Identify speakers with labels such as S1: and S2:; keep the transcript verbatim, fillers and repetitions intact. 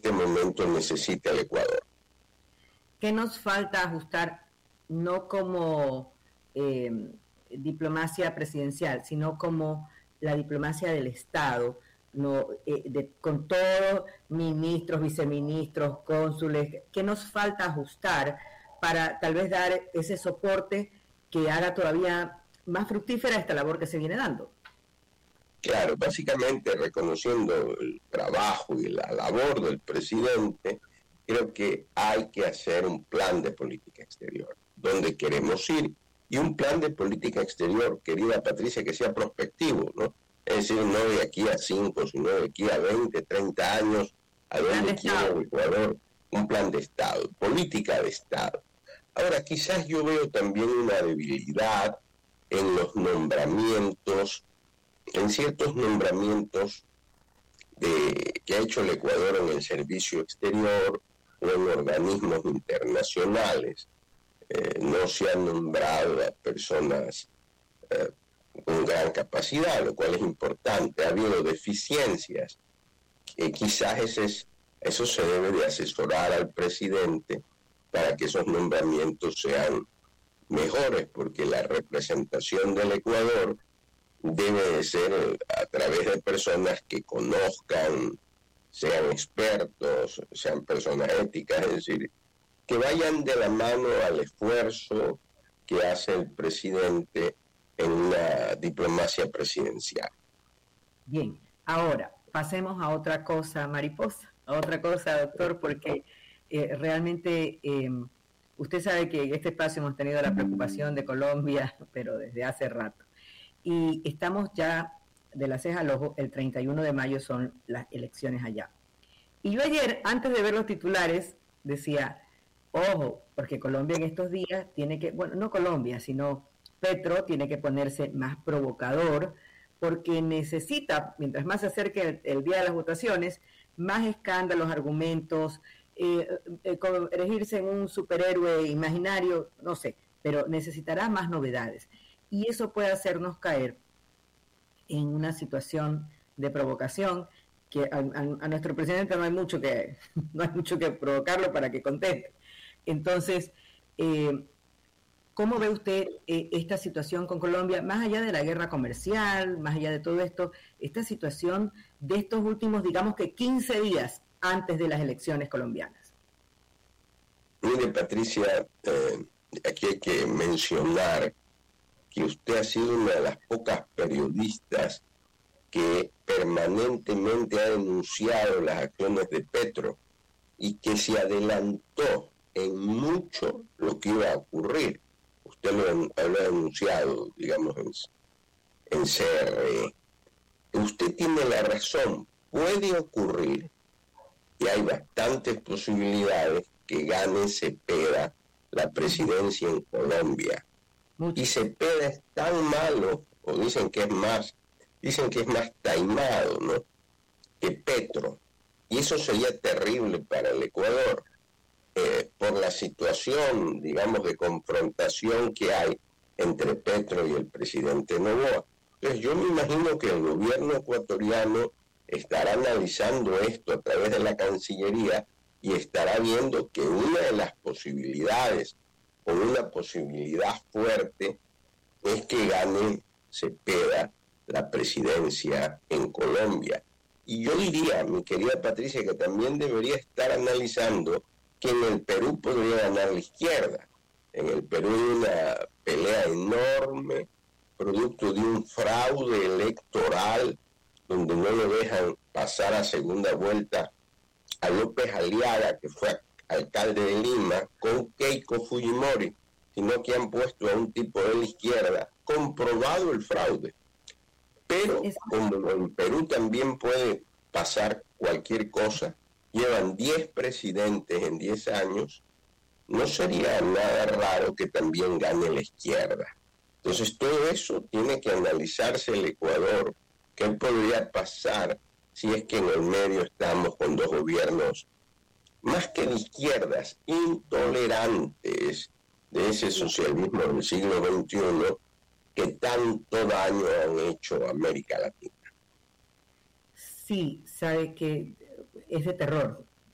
S1: este momento necesita el Ecuador.
S2: ¿Qué nos falta ajustar, no como eh, diplomacia presidencial, sino como la diplomacia del Estado, no, eh, de, con todos ministros, viceministros, cónsules? ¿Qué nos falta ajustar para tal vez dar ese soporte que haga todavía más fructífera esta labor que se viene dando?
S1: Claro, básicamente reconociendo el trabajo y la labor del presidente, creo que hay que hacer un plan de política exterior, donde queremos ir, y un plan de política exterior, querida Patricia, que sea prospectivo, ¿no? Es decir, no de aquí a cinco, sino de aquí a veinte, treinta años, a donde quiere el Ecuador, un plan de Estado, política de Estado. Ahora, quizás yo veo también una debilidad en los nombramientos, en ciertos nombramientos de, que ha hecho el Ecuador en el servicio exterior o en organismos internacionales. Eh, no se han nombrado a personas eh, con gran capacidad, lo cual es importante. Ha habido deficiencias. Eh, quizás ese es, eso se debe de asesorar al presidente para que esos nombramientos sean mejores, porque la representación del Ecuador debe de ser a través de personas que conozcan, sean expertos, sean personas éticas, es decir, que vayan de la mano al esfuerzo que hace el presidente en una diplomacia presidencial.
S2: Bien, ahora pasemos a otra cosa, mariposa, a otra cosa, doctor, porque eh, realmente eh, usted sabe que en este espacio hemos tenido la preocupación de Colombia, pero desde hace rato. Y estamos ya de la ceja al ojo, el treinta y uno de mayo son las elecciones allá. Y yo ayer, antes de ver los titulares, decía, ojo, porque Colombia en estos días tiene que, bueno, no Colombia, sino Petro tiene que ponerse más provocador, porque necesita, mientras más se acerque el, el día de las votaciones, más escándalos, argumentos, eh, eh, erigirse en un superhéroe imaginario, no sé, pero necesitará más novedades. Y eso puede hacernos caer en una situación de provocación que a, a, a nuestro presidente no hay mucho que no hay mucho que provocarlo para que conteste. Entonces, eh, ¿cómo ve usted eh, esta situación con Colombia, más allá de la guerra comercial, más allá de todo esto, esta situación de estos últimos, digamos que quince días antes de las elecciones colombianas?
S1: Mire, Patricia, eh, aquí hay que mencionar que usted ha sido una de las pocas periodistas que permanentemente ha denunciado las acciones de Petro y que se adelantó en mucho lo que iba a ocurrir. Usted lo, lo ha denunciado, digamos, en, en C R E. Usted tiene la razón, puede ocurrir, y hay bastantes posibilidades que gane Cepeda la presidencia en Colombia. Y Cepeda es tan malo, o dicen que es más, dicen que es más taimado, ¿no?, que Petro. Y eso sería terrible para el Ecuador, eh, por la situación, digamos, de confrontación que hay entre Petro y el presidente Noboa. Entonces yo me imagino que el gobierno ecuatoriano estará analizando esto a través de la Cancillería y estará viendo que una de las posibilidades, o una posibilidad fuerte, es que gane Cepeda la presidencia en Colombia. Y yo diría, mi querida Patricia, que también debería estar analizando que en el Perú podría ganar la izquierda. En el Perú hay una pelea enorme, producto de un fraude electoral, donde no lo dejan pasar a segunda vuelta a López Aliaga, que fue alcalde de Lima, con Keiko Fujimori, sino que han puesto a un tipo de la izquierda, comprobado el fraude. Pero como en Perú también puede pasar cualquier cosa, llevan diez presidentes en diez años, no sería nada raro que también gane la izquierda. Entonces todo eso tiene que analizarse el Ecuador. ¿Qué podría pasar si es que en el medio estamos con dos gobiernos más que de izquierdas, intolerantes de ese socialismo del siglo veintiuno que tanto daño han hecho a América Latina?
S2: Sí, sabe que es de terror.